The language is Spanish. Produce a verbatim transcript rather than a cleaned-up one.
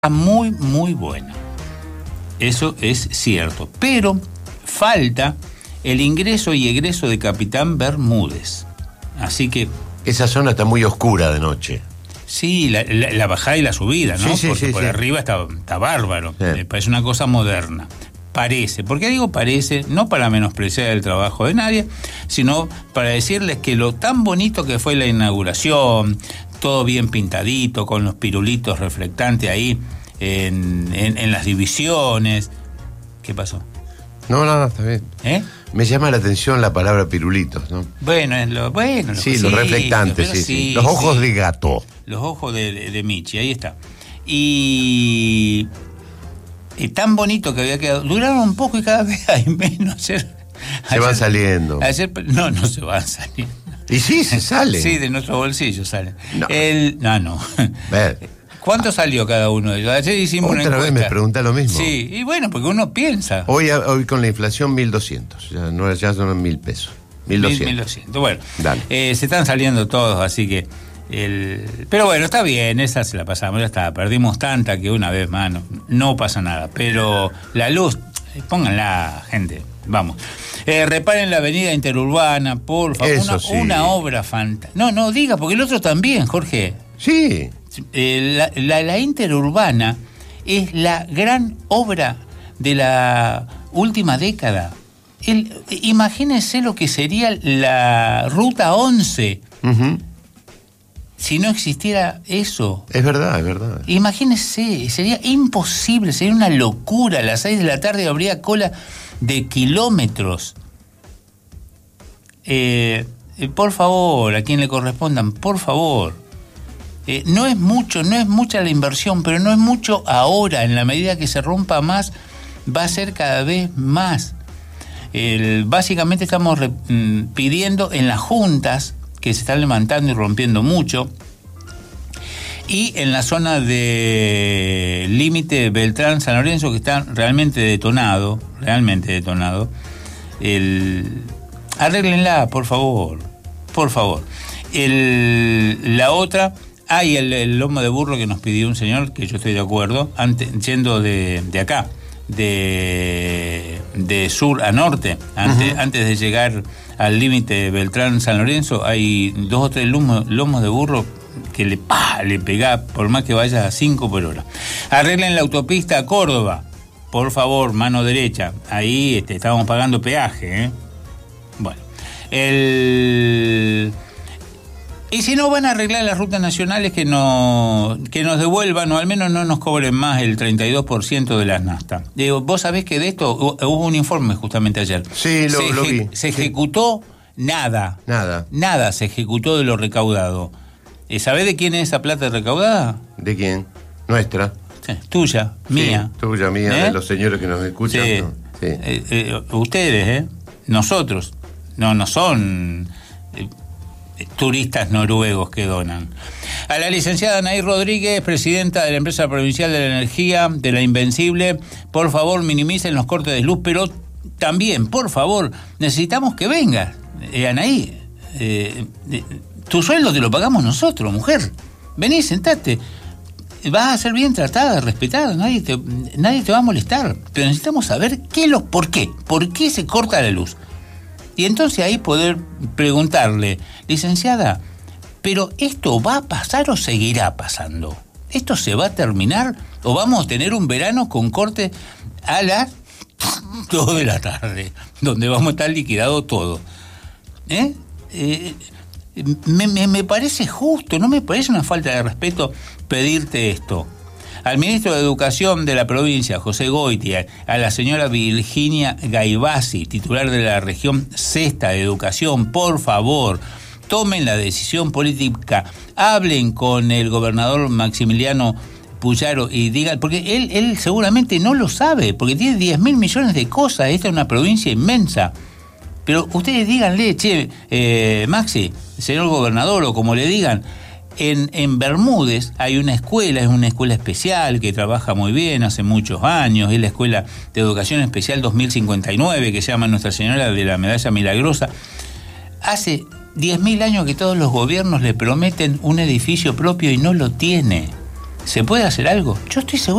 muy, muy buena. Eso es cierto. Pero falta el ingreso y egreso de Capitán Bermúdez. Así que... Esa zona está muy oscura de noche. Sí, la, la, la bajada y la subida, ¿no? Sí, sí, porque sí, por sí. arriba está, está bárbaro. Sí. Me parece una cosa moderna. Parece. ¿Por qué digo parece? No para menospreciar el trabajo de nadie, sino para decirles que lo tan bonito que fue la inauguración, todo bien pintadito, con los pirulitos reflectantes ahí en, en, en las divisiones. ¿Qué pasó? No, no, no, está bien. ¿Eh? Me llama la atención la palabra pirulitos, ¿no? Bueno, es lo, bueno Sí, sí, los reflectantes, sí, sí, sí. Los ojos sí. de gato. Los ojos de, de, de Michi, ahí está. Y... y tan bonito que había quedado. Duraron un poco y cada vez hay menos. Ayer, Se ayer, van saliendo. Ayer, no, no se van saliendo. Y sí, se salen. Sí, de nuestro bolsillo salen. No. El, no, no. Ver. ¿Cuánto salió cada uno de ellos? Ayer hicimos Otra una vez encuesta. me pregunta lo mismo. Sí, y bueno, porque uno piensa. Hoy, hoy con la inflación mil doscientos. Ya, no, ya son mil pesos. mil doscientos. mil doscientos. Bueno, Dale. eh, se están saliendo todos, así que... El... Pero bueno, está bien, esa se la pasamos, ya está. Perdimos tanta que una vez más no, no pasa nada. Pero la luz, pónganla, gente, vamos. Eh, reparen la avenida interurbana, por favor. Eso una, sí. una obra fantástica. No, no, diga, porque el otro también, Jorge. Sí. Eh, la, la, la interurbana es la gran obra de la última década. El, imagínense lo que sería la Ruta once. Uh-huh. Si no existiera eso. Es verdad, es verdad. Imagínese, sería imposible, sería una locura. A las seis de la tarde habría cola de kilómetros. Eh, eh, por favor, a quien le correspondan, por favor. Eh, no es mucho, no es mucha la inversión, pero no es mucho ahora. En la medida que se rompa más, va a ser cada vez más. El, básicamente estamos re, mm, pidiendo en las juntas, que se están levantando y rompiendo mucho, y en la zona de límite Beltrán-San Lorenzo, que está realmente detonado, realmente detonado, el, arréglenla, por favor, por favor. El, la otra, hay el, el lomo de burro que nos pidió un señor, que yo estoy de acuerdo, ante, yendo de, de acá, de, de sur a norte, antes, uh-huh. antes de llegar al límite Beltrán-San Lorenzo, hay dos o tres lomos, lomos de burro que le, pa, le pega, por más que vaya a cinco por hora. Arreglen la autopista a Córdoba, por favor, mano derecha. Ahí este, estábamos pagando peaje, ¿eh? Bueno, el... Y si no van a arreglar las rutas nacionales, que, no, que nos devuelvan, o al menos no nos cobren más el treinta y dos por ciento de las naftas. Digo, vos sabés que de esto hubo un informe justamente ayer. Sí, lo, se lo eje, vi. Se ejecutó nada. Nada. Nada se ejecutó de lo recaudado. ¿Sabés de quién es esa plata recaudada? ¿De quién? Nuestra. Sí, tuya, mía. Sí, tuya, mía, ¿Eh? de los señores que nos escuchan. Sí. ¿No? Sí. Eh, eh, ustedes, ¿eh? Nosotros. No, no son... Eh, turistas noruegos que donan. A la licenciada Anaí Rodríguez, presidenta de la Empresa Provincial de la Energía, de la Invencible, por favor minimicen los cortes de luz, pero también, por favor, necesitamos que vengas, eh, Anaí. Eh, eh, tu sueldo te lo pagamos nosotros, mujer. Vení, sentate. Vas a ser bien tratada, respetada, nadie te, nadie te va a molestar, pero necesitamos saber qué los, por qué, por qué se corta la luz. Y entonces ahí poder preguntarle, licenciada, ¿pero esto va a pasar o seguirá pasando? ¿Esto se va a terminar o vamos a tener un verano con corte a las dos de la tarde, donde vamos a estar liquidado todo? ¿Eh? Eh, me, me, me parece justo, no me parece una falta de respeto pedirte esto. Al ministro de Educación de la provincia, José Goitia, a la señora Virginia Gaivasi, titular de la región sexta de Educación, por favor, tomen la decisión política, hablen con el gobernador Maximiliano Puyaro y digan, porque él, él seguramente no lo sabe, porque tiene diez mil millones de cosas, esta es una provincia inmensa. Pero ustedes díganle, che, eh, Maxi, señor gobernador, o como le digan, En, en Bermúdez hay una escuela, es una escuela especial que trabaja muy bien hace muchos años, es la Escuela de Educación Especial dos mil cincuenta y nueve, que se llama Nuestra Señora de la Medalla Milagrosa. Hace diez mil años que todos los gobiernos le prometen un edificio propio y no lo tiene. ¿Se puede hacer algo? Yo estoy seguro